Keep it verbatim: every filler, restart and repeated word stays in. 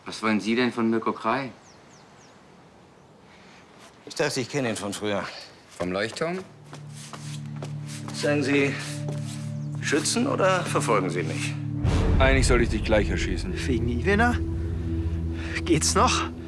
Was wollen Sie denn von Mirko Krei? Ich dachte, ich kenne ihn von früher. Vom Leuchtturm? Sagen Sie, schützen oder verfolgen Sie mich? Eigentlich soll ich dich gleich erschießen. Wegen Ivena? Geht's noch?